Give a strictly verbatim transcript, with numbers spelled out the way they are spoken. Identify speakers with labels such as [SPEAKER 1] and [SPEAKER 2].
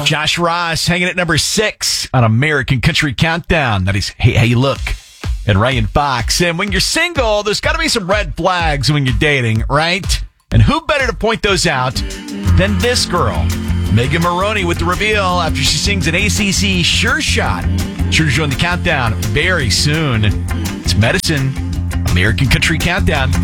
[SPEAKER 1] Josh Ross hanging at number six on American Country Countdown. That is Hey, How You Look. And Ryan Fox. And when you're single, there's got to be some red flags when you're dating, right? And who better to point those out than this girl, Megan Maroney, with the reveal after she sings an A C C Sure Shot. Sure to join the countdown very soon. It's Medicine, American Country Countdown.